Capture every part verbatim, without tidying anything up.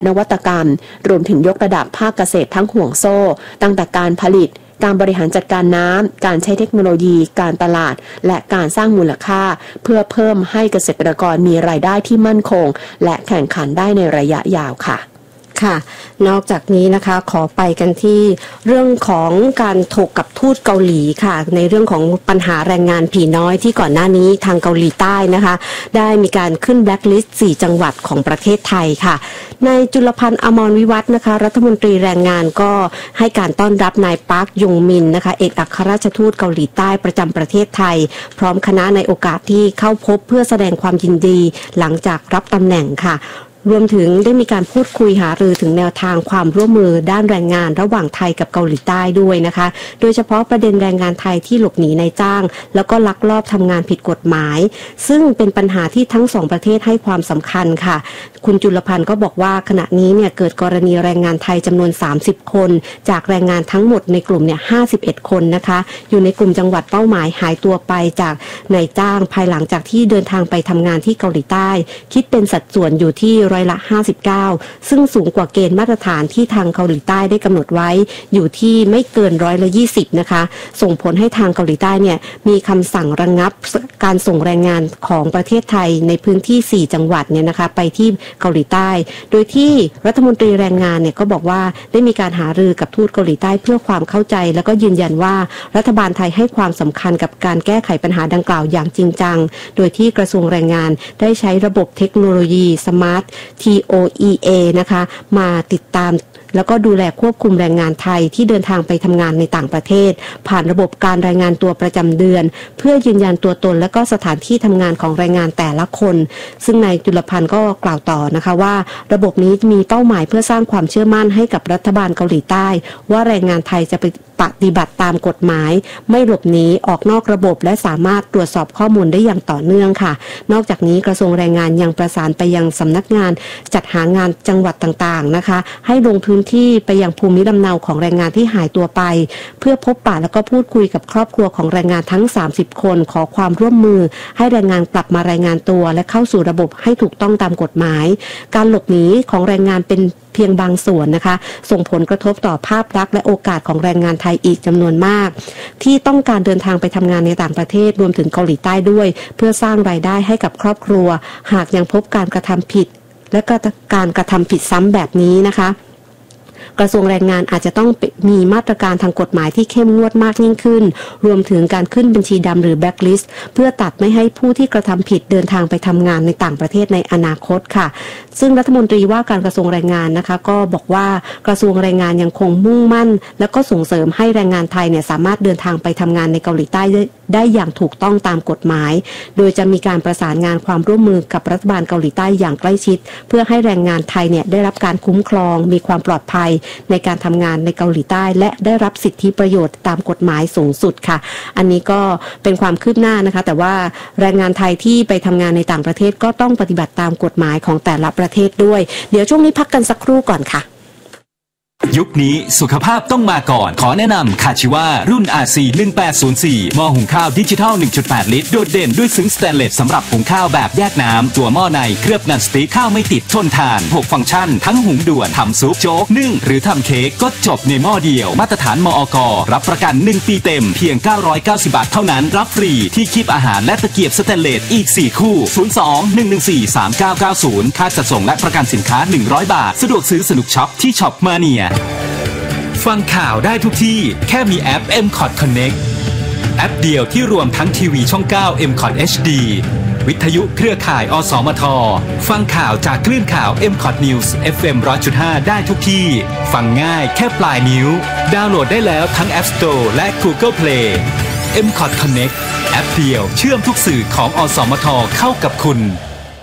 นวัตกรรมรวมถึงยกระดับภาคเกษตรทั้งห่วงโซ่ตั้งแต่การผลิตการบริหารจัดการน้ำการใช้เทคโนโลยีการตลาดและการสร้างมูลค่าเพื่อเพิ่มให้เกษตรกรมีรายได้ที่มั่นคงและแข่งขันได้ในระยะยาวค่ะค่ะนอกจากนี้นะคะขอไปกันที่เรื่องของการถกกับทูตเกาหลีค่ะในเรื่องของปัญหาแรงงานผีน้อยที่ก่อนหน้านี้ทางเกาหลีใต้นะคะได้มีการขึ้นแบล็คลิสต์สี่จังหวัดของประเทศไทยค่ะนายจุลพันธ์อมรวิวัฒน์นะคะรัฐมนตรีแรงงานก็ให้การต้อนรับนายปาร์คยงมินนะคะเอกอัครราชทูตเกาหลีใต้ประจำประเทศไทยพร้อมคณะในโอกาสที่เข้าพบเพื่อแสดงความยินดีหลังจากรับตำแหน่งค่ะรวมถึงได้มีการพูดคุยหารือถึงแนวทางความร่วมมือด้านแรงงานระหว่างไทยกับเกาหลีใต้ด้วยนะคะโดยเฉพาะประเด็นแรงงานไทยที่หลบหนีนายจ้างแล้วก็ลักลอบทำงานผิดกฎหมายซึ่งเป็นปัญหาที่ทั้งสองประเทศให้ความสำคัญค่ะคุณจุลพันธ์ก็บอกว่าขณะนี้เนี่ยเกิดกรณีแรงงานไทยจำนวนสามสิบคนจากแรงงานทั้งหมดในกลุ่มเนี่ยห้าสิบเอ็ดคนนะคะอยู่ในกลุ่มจังหวัดเป้าหมายหายตัวไปจากนายจ้างภายหลังจากที่เดินทางไปทำงานที่เกาหลีใต้คิดเป็นสัดส่วนอยู่ที่ร้อยละห้าสิบเก้าซึ่งสูงกว่าเกณฑ์มาตรฐานที่ทางเกาหลีใต้ได้กำหนดไว้อยู่ที่ไม่เกินร้อยละยี่สิบนะคะส่งผลให้ทางเกาหลีใต้เนี่ยมีคำสั่งระงับการส่งแรงงานของประเทศไทยในพื้นที่สี่จังหวัดเนี่ยนะคะไปที่เกาหลีใต้โดยที่รัฐมนตรีแรงงานเนี่ยก็บอกว่าได้มีการหารือกับทูตเกาหลีใต้เพื่อความเข้าใจแล้วก็ยืนยันว่ารัฐบาลไทยให้ความสำคัญกับการแก้ไขปัญหาดังกล่าวอย่างจริงจังโดยที่กระทรวงแรงงานได้ใช้ระบบเทคโนโลยี Smart ที โอ อี เอ นะคะมาติดตามแล้วก็ดูแลควบคุมแรงงานไทยที่เดินทางไปทำงานในต่างประเทศผ่านระบบการรายงานตัวประจำเดือนเพื่อยืนยันตัวตนและก็สถานที่ทำงานของแรงงานแต่ละคนซึ่งนายจุลพันธ์ก็กล่าวต่อนะคะว่าระบบนี้มีเป้าหมายเพื่อสร้างความเชื่อมั่นให้กับรัฐบาลเกาหลีใต้ว่าแรงงานไทยจะไปปฏิบัติตามกฎหมายไม่หลบหนีออกนอกระบบและสามารถตรวจสอบข้อมูลได้อย่างต่อเนื่องค่ะนอกจากนี้กระทรวงแรงงานยังประสานไปยังสำนักงานจัดหางานจังหวัดต่างๆนะคะให้ลงพื้นที่ไปยังภูมิลำเนาของแรงงานที่หายตัวไปเพื่อพบปะแล้วก็พูดคุยกับครอบครัวของแรงงานทั้งสามสิบคนขอความร่วมมือให้แรงงานกลับมารายงานตัวและเข้าสู่ระบบให้ถูกต้องตามกฎหมายการหลบหนีของแรงงานเป็นเพียงบางส่วนนะคะส่งผลกระทบต่อภาพลักษณ์และโอกาสของแรงงานไทยอีกจำนวนมากที่ต้องการเดินทางไปทำงานในต่างประเทศรวมถึงเกาหลีใต้ด้วยเพื่อสร้างรายได้ให้กับครอบครัวหากยังพบการกระทำผิดและก็การกระทำผิดซ้ำแบบนี้นะคะกระทรวงแรงงานอาจจะต้องมีมาตรการทางกฎหมายที่เข้มงวดมากยิ่งขึ้นรวมถึงการขึ้นบัญชีดำหรือแบล็คลิสต์เพื่อตัดไม่ให้ผู้ที่กระทำผิดเดินทางไปทำงานในต่างประเทศในอนาคตค่ะซึ่งรัฐมนตรีว่าการกระทรวงแรงงานนะคะก็บอกว่ากระทรวงแรงงานยังคงมุ่งมั่นและก็ส่งเสริมให้แรงงานไทยเนี่ยสามารถเดินทางไปทำงานในเกาหลีใต้ได้ได้อย่างถูกต้องตามกฎหมายโดยจะมีการประสานงานความร่วมมือกับรัฐบาลเกาหลีใต้อย่างใกล้ชิดเพื่อให้แรงงานไทยเนี่ยได้รับการคุ้มครองมีความปลอดภัยในการทำงานในเกาหลีใต้และได้รับสิทธิประโยชน์ตามกฎหมายสูงสุดค่ะอันนี้ก็เป็นความคืบหน้านะคะแต่ว่าแรงงานไทยที่ไปทำงานในต่างประเทศก็ต้องปฏิบัติตามกฎหมายของแต่ละประเทศด้วยเดี๋ยวช่วงนี้พักกันสักครู่ก่อนค่ะยุคนี้สุขภาพต้องมาก่อนขอแนะนำคาชิวารุ่น อาร์ ซี หนึ่งแปดศูนย์สี่ หม้อหุงข้าวดิจิทัล หนึ่งจุดแปด ลิตรโดดเด่นด้วยซึ้งสแตนเลสสำหรับหุงข้าวแบบแยกน้ำตัวหม้อในเคลือบนันสติ๊กข้าวไม่ติดทนทานหกฟังก์ชันทั้งหุงด่วนทำซุปโจ๊กนึ่งหรือทำเค้กก็จบในหม้อเดียวมาตรฐานมอก.รับประกันหนึ่งปีเต็มเพียงเก้าร้อยเก้าสิบบาทเท่านั้นรับฟรีที่คีบอาหารและตะเกียบสแตนเลสอีกสี่คู่ศูนย์ สอง หนึ่ง หนึ่ง สี่ สาม เก้า เก้า ศูนย์ค่าจัดส่งและประกันสินค้าหนึ่งร้อยบาทสะดวกซื้อสนุกช็อปที่ช็อปมาเนียฟังข่าวได้ทุกที่แค่มีแอป เอ็ม คอท Connect แอปเดียวที่รวมทั้งทีวีช่องเก้า เอ็ม คอท เอช ดี วิทยุเครือข่าย อสมท ฟังข่าวจากคลื่นข่าว เอ็ม คอท News เอฟ เอ็ม หนึ่งร้อยจุดห้า ได้ทุกที่ฟังง่ายแค่ปลายนิ้วดาวน์โหลดได้แล้วทั้ง App Store และ Google Play เอ็ม คอท Connect แอปเดียวเชื่อมทุกสื่อของอสมทเข้ากับคุณ ห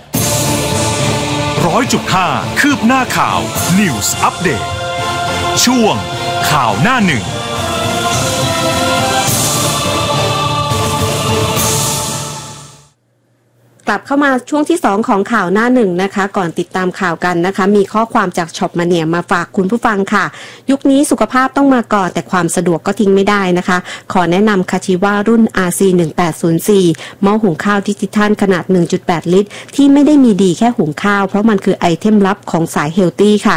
นึ่งร้อยจุดห้า คืบหน้าข่าว News Update ช่วงข่าวหน้าหนึ่งกลับเข้ามาช่วงที่สองของข่าวหน้าหนึ่งนะคะก่อนติดตามข่าวกันนะคะมีข้อความจากช็อปมาเนียมาฝากคุณผู้ฟังค่ะยุคนี้สุขภาพต้องมาก่อนแต่ความสะดวกก็ทิ้งไม่ได้นะคะขอแนะนำคาชิวารุ่น อาร์ ซี หนึ่งแปดศูนย์สี่ หม้อหุงข้าวดิจิทัลขนาด หนึ่งจุดแปด ลิตรที่ไม่ได้มีดีแค่หุงข้าวเพราะมันคือไอเทมลับของสายเฮลตี้ค่ะ